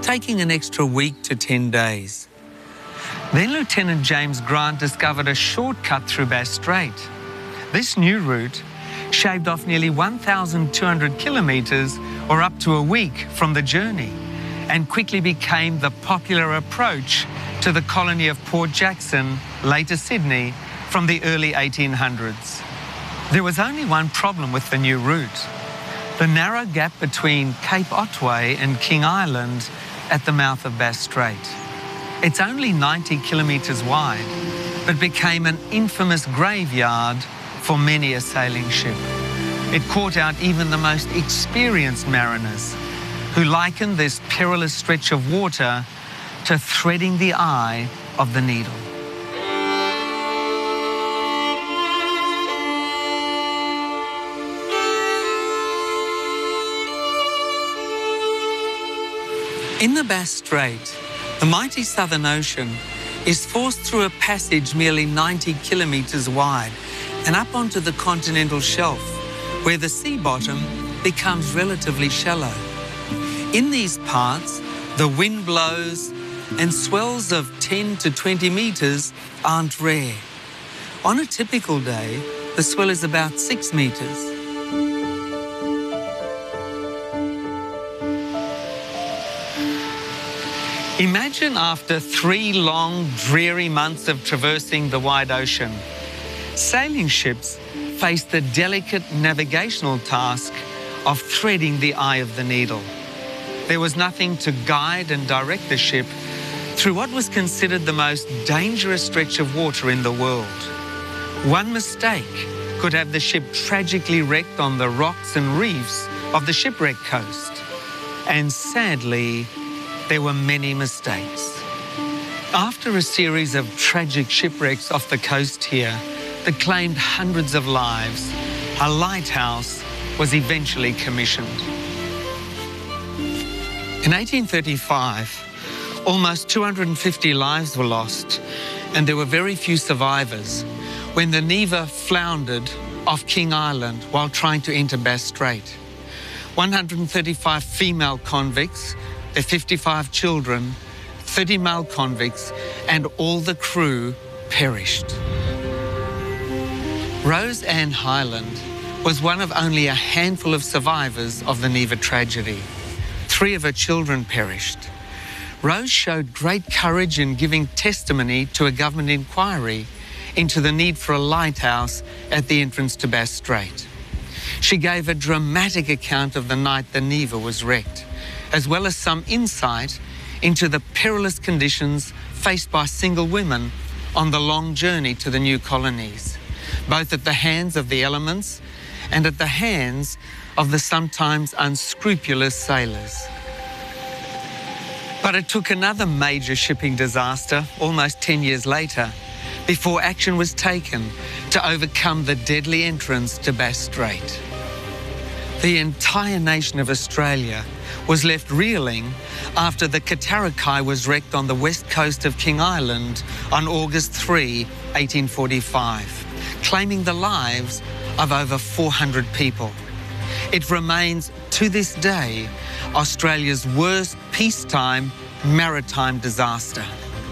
taking an extra week to 10 days. Then Lieutenant James Grant discovered a shortcut through Bass Strait. This new route shaved off nearly 1,200 kilometres, or up to a week from the journey, and quickly became the popular approach to the colony of Port Jackson, later Sydney, from the early 1800s. There was only one problem with the new route: the narrow gap between Cape Otway and King Island at the mouth of Bass Strait. It's only 90 kilometres wide, but became an infamous graveyard for many a sailing ship. It caught out even the most experienced mariners, who likened this perilous stretch of water to threading the eye of the needle. In the Bass Strait, the mighty Southern Ocean is forced through a passage merely 90 kilometres wide and up onto the continental shelf, where the sea bottom becomes relatively shallow. In these parts, the wind blows and swells of 10 to 20 metres aren't rare. On a typical day, the swell is about 6 metres. Imagine after 3 long, dreary months of traversing the wide ocean, sailing ships face the delicate navigational task of threading the eye of the needle. There was nothing to guide and direct the ship through what was considered the most dangerous stretch of water in the world. One mistake could have the ship tragically wrecked on the rocks and reefs of the shipwreck coast. And sadly, there were many mistakes. After a series of tragic shipwrecks off the coast here that claimed hundreds of lives, a lighthouse was eventually commissioned. In 1835, almost 250 lives were lost, and there were very few survivors when the Neva floundered off King Island while trying to enter Bass Strait. 135 female convicts, their 55 children, 30 male convicts, and all the crew perished. Rose Ann Hyland was one of only a handful of survivors of the Neva tragedy. 3 of her children perished. Rose showed great courage in giving testimony to a government inquiry into the need for a lighthouse at the entrance to Bass Strait. She gave a dramatic account of the night the Neva was wrecked, as well as some insight into the perilous conditions faced by single women on the long journey to the new colonies, both at the hands of the elements and at the hands of the sometimes unscrupulous sailors. But it took another major shipping disaster, almost 10 years later, before action was taken to overcome the deadly entrance to Bass Strait. The entire nation of Australia was left reeling after the Catarakai was wrecked on the west coast of King Island on August 3, 1845, claiming the lives of over 400 people. It remains, to this day, Australia's worst peacetime maritime disaster.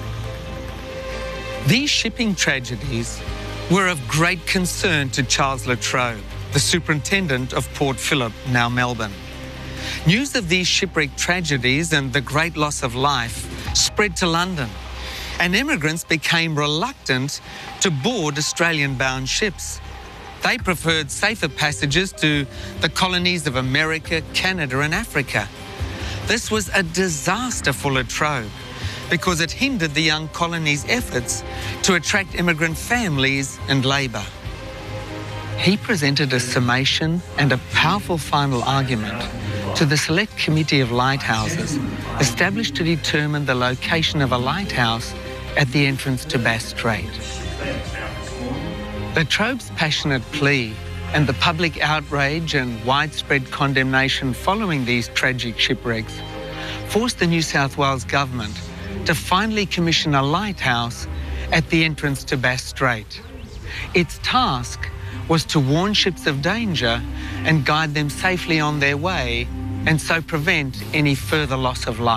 These shipping tragedies were of great concern to Charles La Trobe, the superintendent of Port Phillip, now Melbourne. News of these shipwreck tragedies and the great loss of life spread to London, and immigrants became reluctant to board Australian-bound ships. They preferred safer passages to the colonies of America, Canada and Africa. This was a disaster for La Trobe because it hindered the young colony's efforts to attract immigrant families and labour. He presented a summation and a powerful final argument to the Select Committee of Lighthouses established to determine the location of a lighthouse at the entrance to Bass Strait. La Trobe's passionate plea and the public outrage and widespread condemnation following these tragic shipwrecks forced the New South Wales government to finally commission a lighthouse at the entrance to Bass Strait. Its task was to warn ships of danger and guide them safely on their way, and so prevent any further loss of life.